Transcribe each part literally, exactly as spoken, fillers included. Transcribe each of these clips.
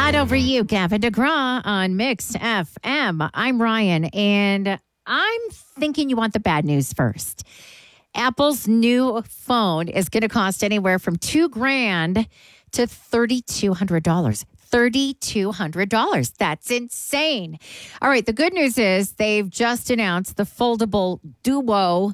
God Over You, Gavin DeGraw on Mix F M. I'm Ryan, and I'm thinking you want the bad news first. Apple's new phone is going to cost anywhere from two grand to thirty-two hundred dollars. thirty-two hundred dollars. That's insane. All right, the good news is they've just announced the foldable Duo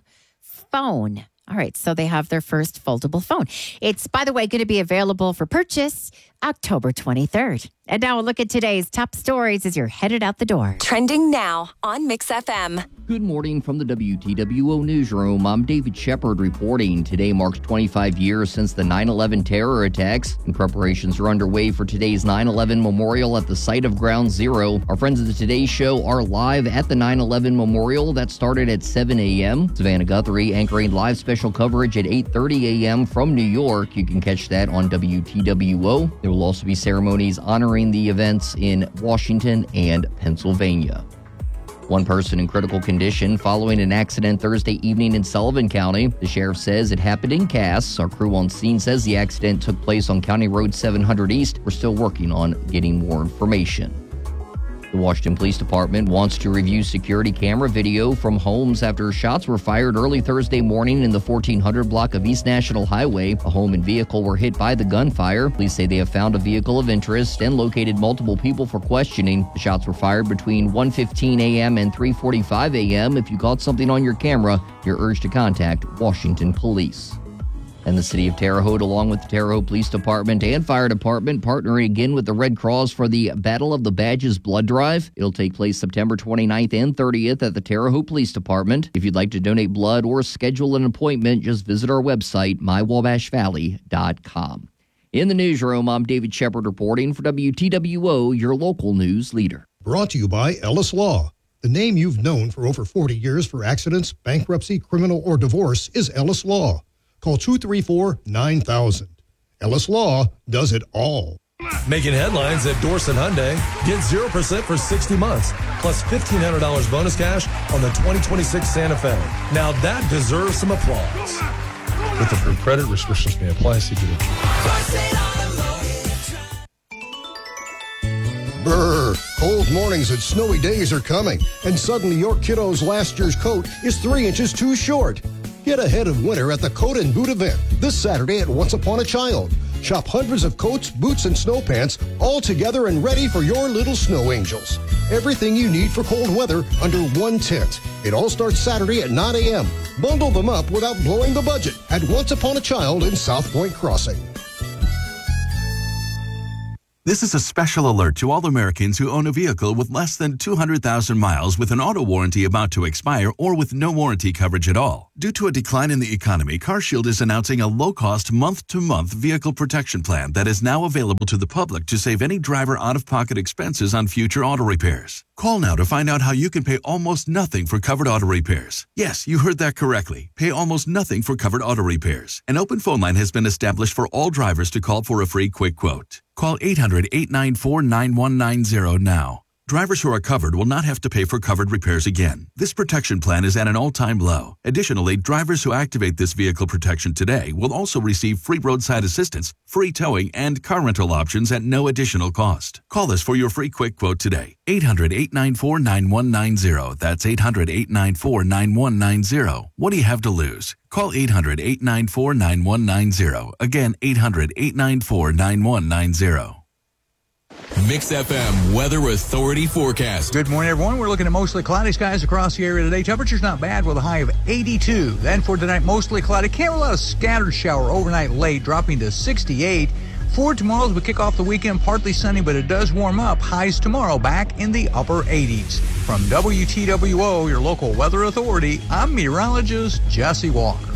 phone. All right, so they have their first foldable phone. It's, by the way, going to be available for purchase October twenty-third. And now a look at today's top stories as you're headed out the door. Trending now on Mix F M. Good morning from the W T W O Newsroom. I'm David Shepard reporting. Today marks twenty-five years since the nine eleven terror attacks, and preparations are underway for today's nine eleven memorial at the site of Ground Zero. Our friends of the Today Show are live at the nine eleven memorial. That started at seven a.m. Savannah Guthrie anchoring live special coverage at eight thirty a.m. from New York. You can catch that on W T W O. There will also be ceremonies honoring the events in Washington and Pennsylvania. One person in critical condition following an accident Thursday evening in Sullivan County. The sheriff says it happened in Cass. Our crew on scene says the accident took place on County Road seven hundred East. We're still working on getting more information. The Washington Police Department wants to review security camera video from homes after shots were fired early Thursday morning in the fourteen hundred block of East National Highway. A home and vehicle were hit by the gunfire. Police say they have found a vehicle of interest and located multiple people for questioning. The shots were fired between one fifteen a.m. and three forty-five a.m. If you caught something on your camera, you're urged to contact Washington Police. And the city of Terre Haute, along with the Terre Haute Police Department and Fire Department, partnering again with the Red Cross for the Battle of the Badges Blood Drive. It'll take place September twenty-ninth and thirtieth at the Terre Haute Police Department. If you'd like to donate blood or schedule an appointment, just visit our website, my wabash valley dot com. In the newsroom, I'm David Shepard reporting for W T W O, your local news leader. Brought to you by Ellis Law. The name you've known for over forty years for accidents, bankruptcy, criminal, or divorce is Ellis Law. Call two three four, nine thousand. Ellis Law does it all. Making headlines at Dorson Hyundai. Get zero percent for sixty months, plus fifteen hundred dollars bonus cash on the twenty twenty-six Santa Fe. Now that deserves some applause. With approved credit, restrictions may apply. See you. Brr, cold mornings and snowy days are coming, and suddenly your kiddo's last year's coat is three inches too short. Get ahead of winter at the Coat and Boot event this Saturday at Once Upon a Child. Shop hundreds of coats, boots, and snow pants all together and ready for your little snow angels. Everything you need for cold weather under one tent. It all starts Saturday at nine a.m. Bundle them up without blowing the budget at Once Upon a Child in South Point Crossing. This is a special alert to all Americans who own a vehicle with less than two hundred thousand miles with an auto warranty about to expire or with no warranty coverage at all. Due to a decline in the economy, CarShield is announcing a low-cost month-to-month vehicle protection plan that is now available to the public to save any driver out-of-pocket expenses on future auto repairs. Call now to find out how you can pay almost nothing for covered auto repairs. Yes, you heard that correctly. Pay almost nothing for covered auto repairs. An open phone line has been established for all drivers to call for a free quick quote. Call eight hundred, eight nine four, nine one nine zero now. Drivers who are covered will not have to pay for covered repairs again. This protection plan is at an all-time low. Additionally, drivers who activate this vehicle protection today will also receive free roadside assistance, free towing, and car rental options at no additional cost. Call us for your free quick quote today. eight hundred, eight nine four, nine one nine zero. That's eight hundred, eight nine four, nine one nine zero. What do you have to lose? Call eight hundred, eight nine four, nine one nine zero. Again, eight hundred, eight nine four, nine one nine zero. Mix F M Weather Authority forecast. Good morning, everyone. We're looking at mostly cloudy skies across the area today. Temperature's not bad with a high of eighty-two. Then for tonight, mostly cloudy. Can't rule out a scattered shower overnight late, dropping to sixty-eight. For tomorrow, as we kick off the weekend, partly sunny, but it does warm up. Highs tomorrow back in the upper eighties. From W T W O, your local weather authority, I'm meteorologist Jesse Walker.